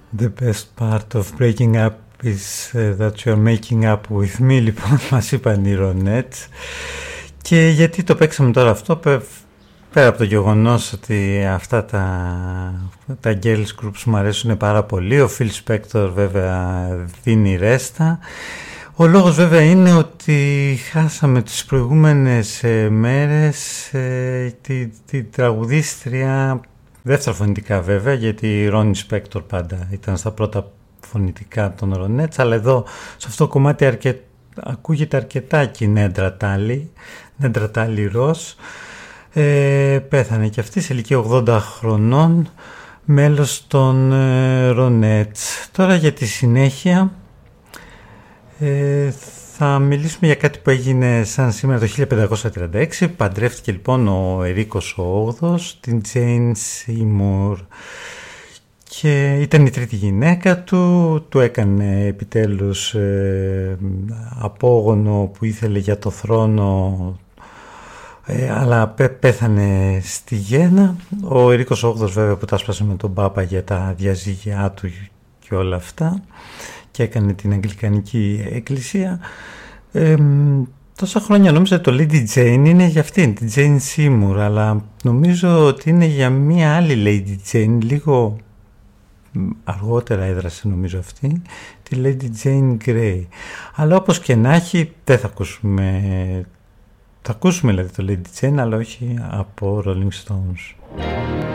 The best part of breaking up is that you're making up with me, λοιπόν, μας είπαν οι Ronettes. Και γιατί το παίξαμε τώρα αυτό, πέρα από το γεγονός ότι αυτά τα girls groups μου αρέσουν πάρα πολύ, ο Phil Spector βέβαια δίνει ρέστα. Ο λόγος βέβαια είναι ότι χάσαμε τις προηγούμενες μέρες τη τραγουδίστρια, δεύτερα φωνητικά βέβαια, γιατί η Ronnie Spector πάντα ήταν στα πρώτα φωνητικά των Ronettes, αλλά εδώ σε αυτό το κομμάτι ακούγεται αρκετά και η Νέντρα Τάλι Ρος. Πέθανε και αυτή σε ηλικία 80 χρονών, μέλος των Ronettes. Τώρα για τη συνέχεια θα μιλήσουμε για κάτι που έγινε σαν σήμερα το 1536. Παντρεύτηκε λοιπόν ο Ερίκος ο 8ος την Jane Seymour και ήταν η τρίτη γυναίκα του έκανε επιτέλους απόγονο που ήθελε για το θρόνο, αλλά πέθανε στη γέννα. Ο Ερίκος ο 8ος βέβαια που τα σπάσε με τον Πάπα για τα διαζύγια του και όλα αυτά και έκανε την Αγγλικανική Εκκλησία. Τόσα χρόνια νόμιζα το Lady Jane είναι για αυτήν, την Jane Seymour, αλλά νομίζω ότι είναι για μία άλλη Lady Jane, λίγο αργότερα έδρασε νομίζω αυτή, τη Lady Jane Grey. Αλλά όπως και να έχει, δεν θα ακούσουμε δηλαδή το Lady Jane, αλλά όχι από Rolling Stones.